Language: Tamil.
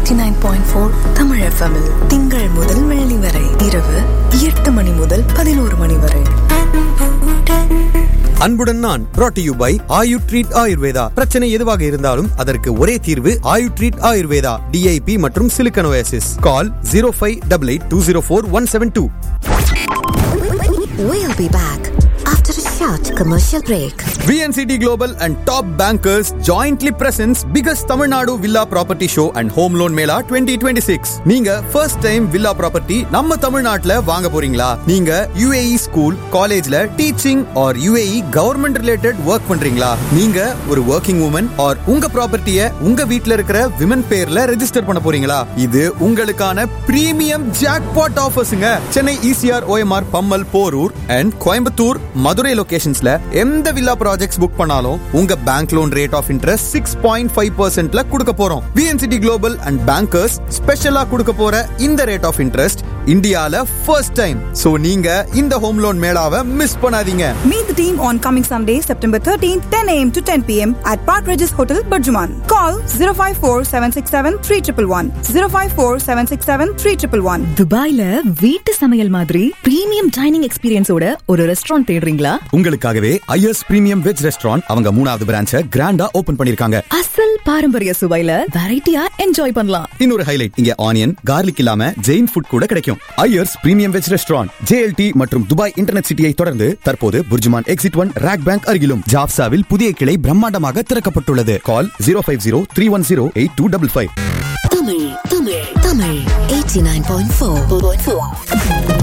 89.4 தமிழ் FM திங்கள் முதல் வெள்ளி வரை இரவு 8 மணி முதல் 11 மணி வரை. அன்புடன் நான் brought to you by Ayu treat Ayurveda. பிரச்சனை எதுவாக இருந்தாலும் அதற்கு ஒரே தீர்வு ஆயு ட்ரீட் ஆயுர்வேதா. DIP மற்றும் silicon oasis. Call 0588204172. We'll be back after a short commercial break. VNCT Global and Top Bankers jointly presents biggest Tamil Nadu Villa Property Show and Home Loan Mela 2026. நீங்க first time villa property நம்ம தமிழ்நாட்டுல வாங்க போறீங்களா? நீங்க UAE ஸ்கூல் காலேஜ்ல teaching or UAE government related work பண்றீங்களா? நீங்க ஒரு working woman or உங்க ப்ராப்பர்ட்டியை உங்க வீட்ல இருக்கிற விமன் பேர்ல ரெஜிஸ்டர் பண்ண போறீங்களா? இது உங்களுக்கான premium jackpot ஆஃபர்ஸ்ங்க. Chennai ECR OMR Pammal Porur and Coimbatore Madurai லொகேஷன்ஸ்ல எந்த வில்லா ப்ராஜெக்ட்ஸ் புக் பண்ணாலும் உங்க bank loan rate of interest 6.5%ல கொடுக்க போறோம். VNCT Global and Bankers ஸ்பெஷலா கொடுக்க போற இந்த ரேட் ஆஃப் இன்ட்ரெஸ்ட் இந்தியால ஃபர்ஸ்ட் டைம். சோ நீங்க இந்த ஹோம் லோன் மேளாவை மிஸ் பண்ணாதீங்க. Meet the team on coming Sunday, September 13th, 10 a.m. to 10 p.m. at Park Regis Hotel, Burjuman. Call 054-767-3111. 054-767-3111. துபாய்ல வீட்டு சமையல் மாதிரி பிரீமியம் டைனிங் எக்ஸ்பீரியன்ஸோட ஒரு ரெஸ்டாரண்ட் தேடுறீங்களா? உங்களுக்காகவே ஐஎஸ் பிரீமியம் வெஜ் ரெஸ்டாரண்ட் அவங்க 3வது பிரான்ச்சை கிராண்டா ஓபன் பண்ணிருக்காங்க. அசல் பாரம்பரிய சுவையில வெரைட்டியா என்ஜாய் பண்ணலாம். இன்னொரு ஹைலைட், இங்க ஆனியன் கார்லிக் இல்லாம ஜெயின் ஃபுட் கூட கிடைக்கும். Iyers premium veg restaurant JLT மற்றும் துபாய் இன்டர்நெட் சிட்டியை தொடர்ந்து தற்போது புர்ஜுமான் எக்ஸிட் 1 ராக் பேங்க் அருகிலும் ஜாப்சாவில் புதிய கிளை பிரம்மாண்டமாக திறக்கப்பட்டுள்ளது. கால் 050-310-8255. Tamil 89.4.